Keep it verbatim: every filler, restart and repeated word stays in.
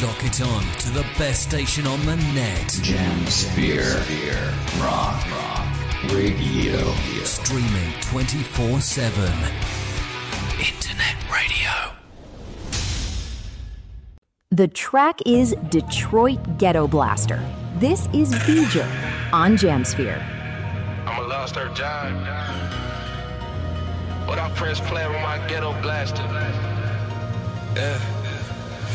Lock it on to the best station on the net. Jamsphere. Rock. Radio. Streaming twenty-four seven. Internet radio. The track is Detroit Ghetto Blaster. This is V'ger on Jamsphere. I'm a lost her John. But I press play with my ghetto blaster. Yeah.